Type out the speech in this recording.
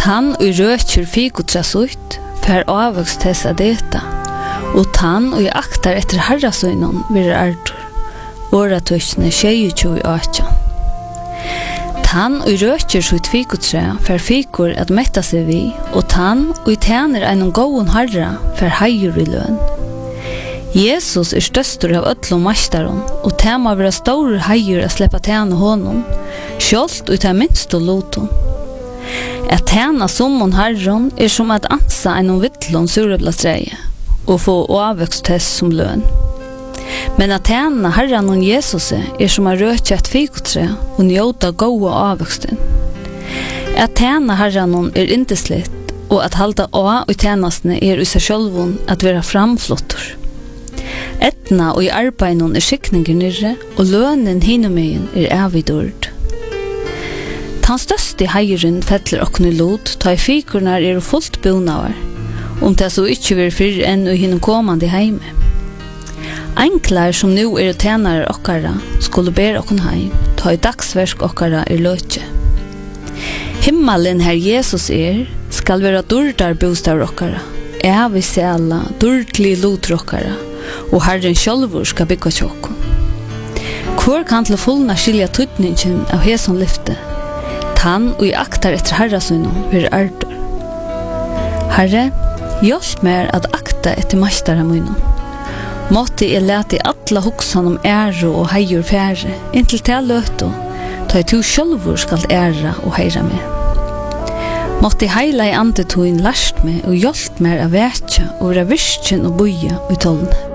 Tann og røkjer fikotrasutt, fer avvøkst tess av detta, og tann og aktar etter herrasøgnon vir artur, åratøysne 22:18. Tann og røkjer sutt fikotre, fer fikor at metta seg vi, og tann og tjener einon gåon harra, fer heier i løn. Jesus støstur av öllum meistaron, og tema vera stor heier a sleppa tjene honom, sjålt ut av minstu loton. At tjena sommon herron som at ansa einon vittlon surreblastreie, og få avvøkstest som løn. Men at tjena herran og Jesus som a røkja et fikotre og njóta gåa avvøksten. At tjena herran indeslitt, og at halda av og tjenastene i seg sjølvun at vera framflottor. Etna og i arbeidnon skikninger nirre, og lønnen hinumegin avidord. Tan største heieren fettler okkne lot, ta i fikurnar fullt bonavar, det så ikkje vir fyrr enn og hinnom komande heime. Enklar som nu tjenare okkara, skulle ber okkon heim, ta i dagsversk okkara løtje. Himmelen her Jesus skal vera durdar bostar okkara, vi sela, durdli lot okkara, og Herren sjálvur skal bygga tjokkon. Hvor kan til fullna skilja tydningen av heson lyfte, tann og aktar etter herrasøgnon vir artur. Herre, hjelp mer at akta etter meistara munnen. Måtte jeg lete alla hoksan ære og heier fære, inntil til løto, ta i to sjálvur skal ære og heira med. Måtte heila i andetøyen lærst meg og hjelp mer av vekja og vera virkjen og boja ut tålne.